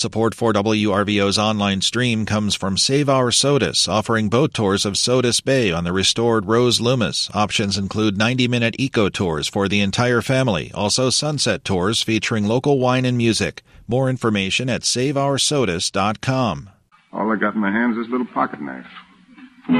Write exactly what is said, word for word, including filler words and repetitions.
Support for W R V O's online stream comes from Save Our Sodus, offering boat tours of Sodus Bay on the restored Rose Loomis. Options include ninety-minute eco tours for the entire family, also sunset tours featuring local wine and music. More information at save our sodus dot com. All I got in my hands is this little pocket knife.